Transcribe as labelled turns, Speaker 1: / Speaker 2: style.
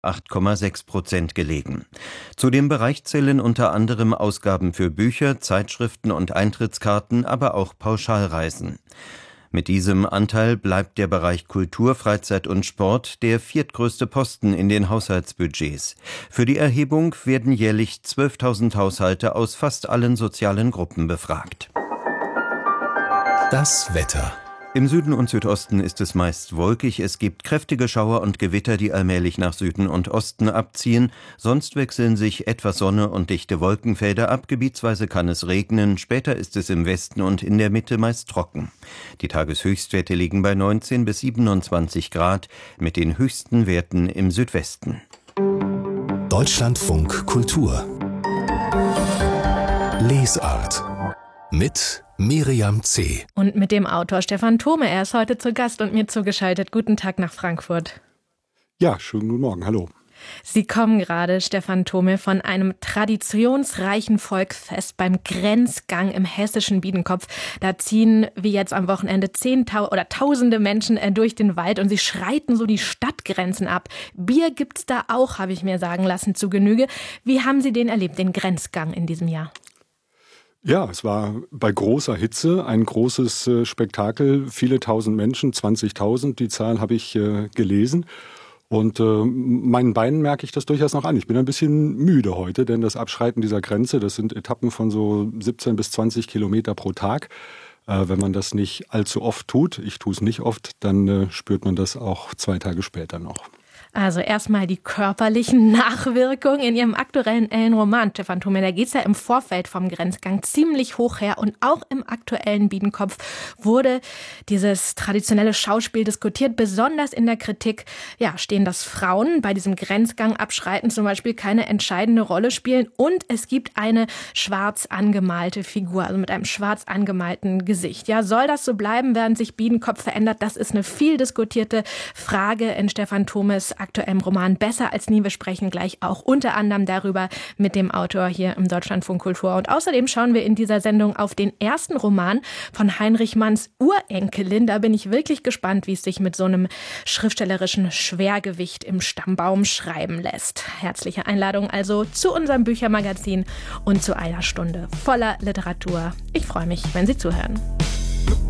Speaker 1: 8,6% gelegen. Zu dem Bereich zählen unter anderem Ausgaben für Bücher, Zeitschriften und Eintrittskarten, aber auch Pauschalreisen. Mit diesem Anteil bleibt der Bereich Kultur, Freizeit und Sport der viertgrößte Posten in den Haushaltsbudgets. Für die Erhebung werden jährlich 12.000 Haushalte aus fast allen sozialen Gruppen befragt.
Speaker 2: Das Wetter.
Speaker 1: Im Süden und Südosten ist es meist wolkig, es gibt kräftige Schauer und Gewitter, die allmählich nach Süden und Osten abziehen, sonst wechseln sich etwas Sonne und dichte Wolkenfelder ab, gebietsweise kann es regnen, später ist es im Westen und in der Mitte meist trocken. Die Tageshöchstwerte liegen bei 19 bis 27 Grad, mit den höchsten Werten im Südwesten.
Speaker 2: Deutschlandfunk Kultur Lesart mit Miriam C.
Speaker 3: Und mit dem Autor Stefan Thome. Er ist heute zu Gast und mir zugeschaltet. Guten Tag nach Frankfurt.
Speaker 4: Ja, schönen guten Morgen. Hallo.
Speaker 3: Sie kommen gerade, Stefan Thome, von einem traditionsreichen Volksfest beim Grenzgang im hessischen Biedenkopf. Da ziehen wie jetzt am Wochenende Tausende Menschen durch den Wald und sie schreiten so die Stadtgrenzen ab. Bier gibt's da auch, habe ich mir sagen lassen, zu Genüge. Wie haben Sie den erlebt, den Grenzgang in diesem Jahr?
Speaker 4: Ja, es war bei großer Hitze ein großes Spektakel. Viele tausend Menschen, 20.000, die Zahl habe ich gelesen. Und meinen Beinen merke ich das durchaus noch an. Ich bin ein bisschen müde heute, denn das Abschreiten dieser Grenze, das sind Etappen von so 17 bis 20 Kilometer pro Tag. Wenn man das nicht allzu oft tut, ich tue es nicht oft, dann spürt man das auch 2 Tage später noch.
Speaker 3: Also erstmal die körperlichen Nachwirkungen in Ihrem aktuellen Roman, Stefan Thome. Da geht es ja im Vorfeld vom Grenzgang ziemlich hoch her. Und auch im aktuellen Biedenkopf wurde dieses traditionelle Schauspiel diskutiert. Besonders in der Kritik stehen, dass Frauen bei diesem Grenzgang abschreiten zum Beispiel keine entscheidende Rolle spielen. Und es gibt eine schwarz angemalte Figur, also mit einem schwarz angemalten Gesicht. Ja, soll das so bleiben, während sich Biedenkopf verändert? Das ist eine viel diskutierte Frage in Stefan Thomes aktuellem Roman Besser als nie. Wir sprechen gleich auch unter anderem darüber mit dem Autor hier im Deutschlandfunk Kultur. Und außerdem schauen wir in dieser Sendung auf den ersten Roman von Heinrich Manns Urenkelin. Da bin ich wirklich gespannt, wie es sich mit so einem schriftstellerischen Schwergewicht im Stammbaum schreiben lässt. Herzliche Einladung also zu unserem Büchermagazin und zu einer Stunde voller Literatur. Ich freue mich, wenn Sie zuhören.